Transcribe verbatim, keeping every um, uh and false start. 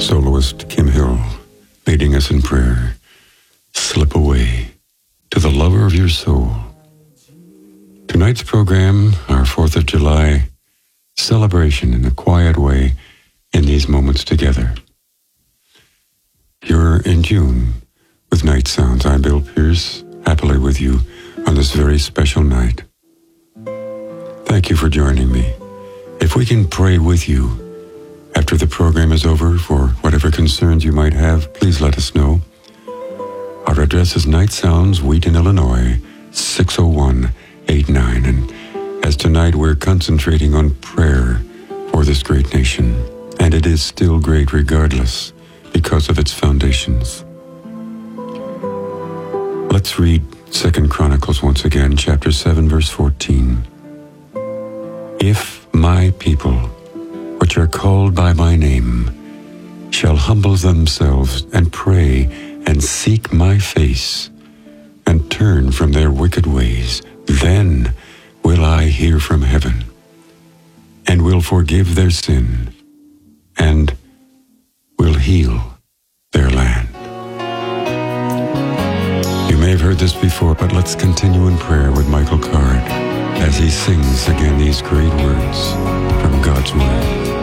soloist Kim Hill leading us in prayer. Slip away to the lover of your soul. Tonight's program, our fourth of July celebration in a quiet way in these moments together. You're in tune with Night Sounds. I'm Bill Pierce, happily with you on this very special night. Thank you for joining me. If we can pray with you after the program is over for whatever concerns you might have, please let us know. Our address is Night Sounds, Wheaton, Illinois, six oh one eight nine. And as tonight we're concentrating on prayer for this great nation, and it is still great regardless because of its foundations. Let's read Second Chronicles once again, chapter seven, verse fourteen. If my people, which are called by my name, shall humble themselves and pray and seek my face and turn from their wicked ways, then will I hear from heaven and will forgive their sin and will heal their land. You may have heard this before, but let's continue in prayer with Michael Card as he sings again these great words from God's Word.